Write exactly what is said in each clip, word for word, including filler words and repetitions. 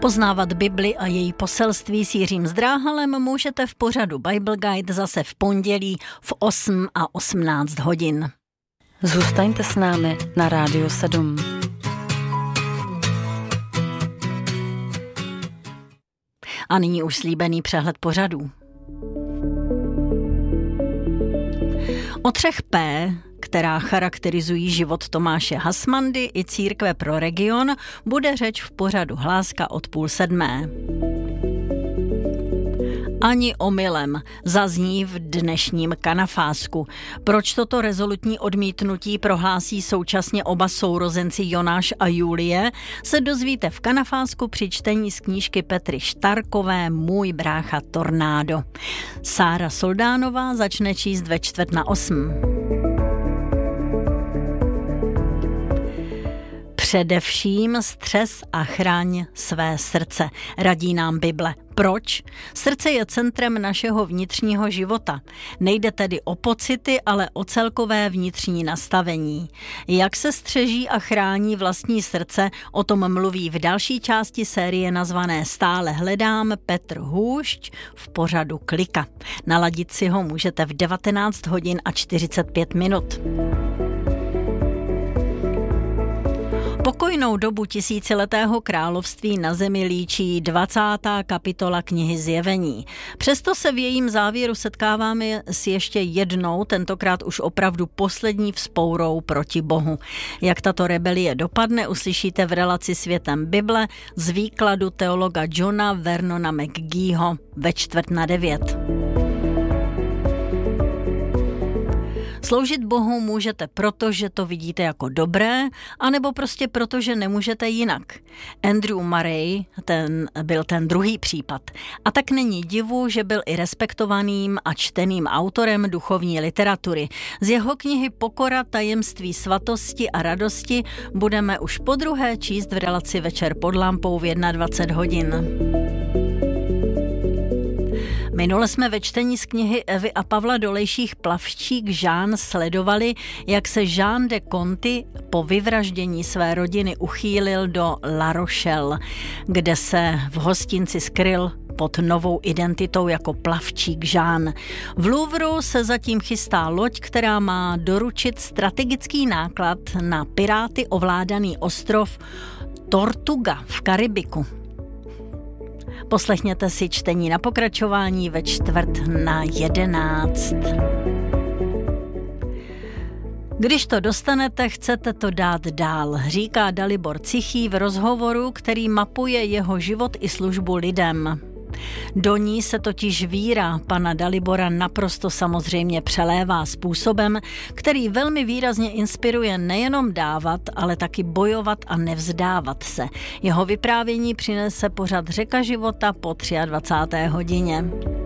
Poznávat Bibli a její poselství s Jiřím Zdráhalem můžete v pořadu Bible Guide zase v pondělí v osm a osmnáct hodin. Zůstaňte s námi na Rádiu sedm. A nyní už slíbený přehled pořadů. O třech P, která charakterizují život Tomáše Hasmandy i Církve pro region, bude řeč v pořadu Hláska od půl sedmé. Ani omylem zazní v dnešním Kanafásku. Proč toto rezolutní odmítnutí prohlásí současně oba sourozenci Jonáš a Julie, se dozvíte v Kanafásku při čtení z knížky Petry Štarkové Můj brácha Tornádo. Sára Soldánová začne číst ve čtvrt na osm. Především střes a chraň své srdce, radí nám Bible. Proč? Srdce je centrem našeho vnitřního života. Nejde tedy o pocity, ale o celkové vnitřní nastavení. Jak se střeží a chrání vlastní srdce, o tom mluví v další části série nazvané Stále hledám Petr Hůšť v pořadu Klika. Naladit si ho můžete v devatenáct hodin a čtyřicet pět minut. Pokojnou dobu tisíciletého království na zemi líčí dvacátá kapitola knihy Zjevení. Přesto se v jejím závěru setkáváme s ještě jednou, tentokrát už opravdu poslední vzpourou proti Bohu. Jak tato rebelie dopadne, uslyšíte v relaci Světem Bible z výkladu teologa Johna Vernona McGeeho ve čtvrt na devět. Sloužit Bohu můžete proto, že to vidíte jako dobré, anebo prostě proto, že nemůžete jinak. Andrew Murray ten byl ten druhý případ. A tak není divu, že byl i respektovaným a čteným autorem duchovní literatury. Z jeho knihy Pokora, tajemství svatosti a radosti budeme už podruhé číst v relaci Večer pod lampou v dvacet jedna hodin. Minule jsme ve čtení z knihy Evy a Pavla Dolejších Plavčík Jean sledovali, jak se Jean de Conti po vyvraždění své rodiny uchýlil do La Rochelle, kde se v hostinci skryl pod novou identitou jako Plavčík Jean. V Louvru se zatím chystá loď, která má doručit strategický náklad na piráty ovládaný ostrov Tortuga v Karibiku. Poslechněte si čtení na pokračování ve čtvrt na jedenáct. Když to dostanete, chcete to dát dál, říká Dalibor Cichý v rozhovoru, který mapuje jeho život i službu lidem. Do ní se totiž víra pana Dalibora naprosto samozřejmě přelévá způsobem, který velmi výrazně inspiruje nejenom dávat, ale taky bojovat a nevzdávat se. Jeho vyprávění přinese pořad Řeka života po dvacáté třetí hodině.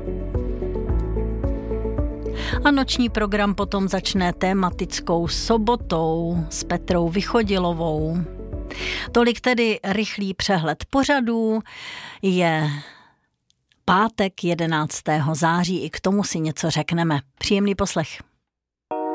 A noční program potom začne tematickou sobotou s Petrou Vychodilovou. Tolik tedy rychlý přehled pořadů. Je pátek jedenáctého září, i k tomu si něco řekneme. Příjemný poslech.